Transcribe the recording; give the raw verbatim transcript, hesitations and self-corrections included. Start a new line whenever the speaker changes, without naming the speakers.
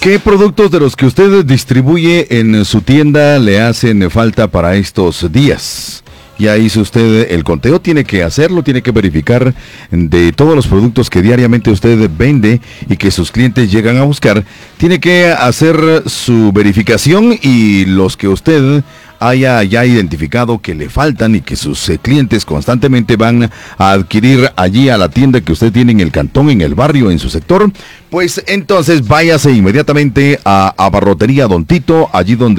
¿Qué productos de los que usted distribuye en su tienda le hacen falta para estos días? Ya hizo usted el conteo, tiene que hacerlo, tiene que verificar de todos los productos que diariamente usted vende y que sus clientes llegan a buscar. Tiene que hacer su verificación y los que usted haya ya identificado que le faltan y que sus eh, clientes constantemente van a adquirir allí a la tienda que usted tiene en el cantón, en el barrio, en su sector, pues entonces váyase inmediatamente a Abarrotería Don Tito, allí donde